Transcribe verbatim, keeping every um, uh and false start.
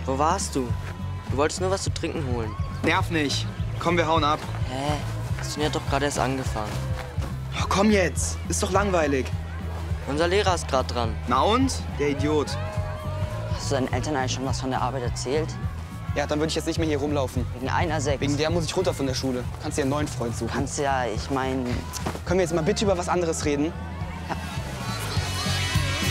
Wo warst du? Du wolltest nur was zu trinken holen. Nerv nicht. Komm, wir hauen ab. Hä? Das Turnier hat doch gerade erst angefangen. Oh, komm jetzt. Ist doch langweilig. Unser Lehrer ist gerade dran. Na und? Der Idiot. Hast du deinen Eltern eigentlich schon was von der Arbeit erzählt? Ja, dann würde ich jetzt nicht mehr hier rumlaufen. Wegen einer sechs. Wegen der muss ich runter von der Schule. Kannst dir einen neuen Freund suchen. Kannst ja, ich meine... Können wir jetzt mal bitte über was anderes reden?